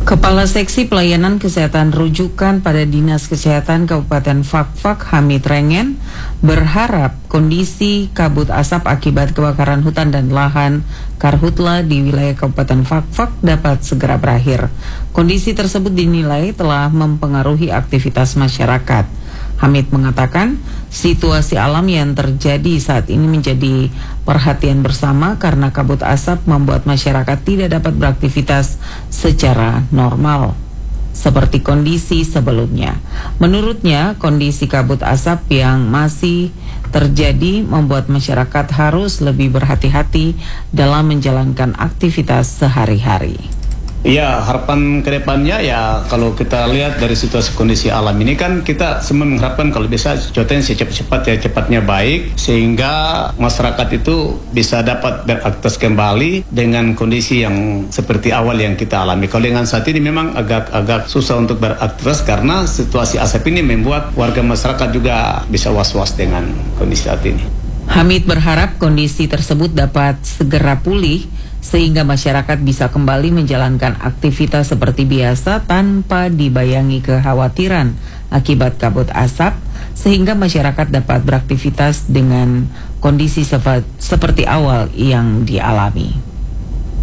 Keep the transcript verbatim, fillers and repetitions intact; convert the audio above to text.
Kepala Seksi Pelayanan Kesehatan Rujukan pada Dinas Kesehatan Kabupaten Fakfak, Hamid Rengen, berharap kondisi kabut asap akibat kebakaran hutan dan lahan karhutla di wilayah Kabupaten Fakfak dapat segera berakhir. Kondisi tersebut dinilai telah mempengaruhi aktivitas masyarakat. Hamid mengatakan situasi alam yang terjadi saat ini menjadi perhatian bersama karena kabut asap membuat masyarakat tidak dapat beraktivitas secara normal seperti kondisi sebelumnya. Menurutnya, kondisi kabut asap yang masih terjadi membuat masyarakat harus lebih berhati-hati dalam menjalankan aktivitas sehari-hari. Ya, harapan ke depannya ya kalau kita lihat dari situasi kondisi alam ini kan kita semua mengharapkan kalau bisa cuacanya secepat-cepat ya cepatnya baik sehingga masyarakat itu bisa dapat beraktivitas kembali dengan kondisi yang seperti awal yang kita alami. Kalau dengan saat ini memang agak-agak susah untuk beraktivitas karena situasi asap ini membuat warga masyarakat juga bisa was-was dengan kondisi saat ini. Hamid berharap kondisi tersebut dapat segera pulih sehingga masyarakat bisa kembali menjalankan aktivitas seperti biasa tanpa dibayangi kekhawatiran akibat kabut asap, sehingga masyarakat dapat beraktivitas dengan kondisi seperti awal yang dialami.